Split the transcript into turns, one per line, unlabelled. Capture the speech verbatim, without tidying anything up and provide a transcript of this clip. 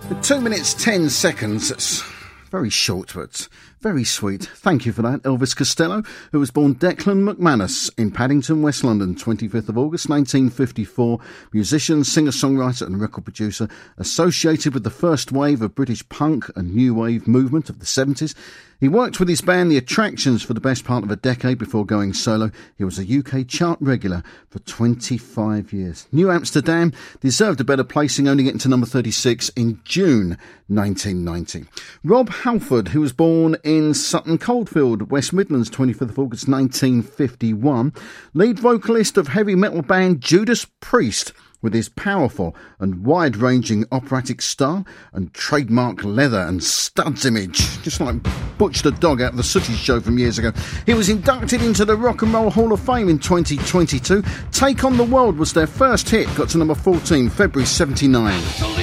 Two minutes, ten seconds. That's very short, but very sweet. Thank you for that. Elvis Costello, who was born Declan McManus in Paddington, West London, twenty-fifth of August, nineteen fifty-four. Musician, singer-songwriter and record producer, associated with the first wave of British punk and new wave movement of the seventies. He worked with his band The Attractions for the best part of a decade before going solo. He was a U K chart regular for twenty-five years. New Amsterdam deserved a better placing, only getting to number thirty-six in June nineteen ninety. Rob Halford, who was born in Sutton Coldfield, West Midlands, twenty-fifth of August nineteen fifty-one. Lead vocalist of heavy metal band Judas Priest, with his powerful and wide-ranging operatic style and trademark leather and studs image, just like Butch the Dog out of the Sooty Show from years ago. He was inducted into the Rock and Roll Hall of Fame in twenty twenty-two. Take on the World was their first hit, got to number fourteen, February seventy-nine.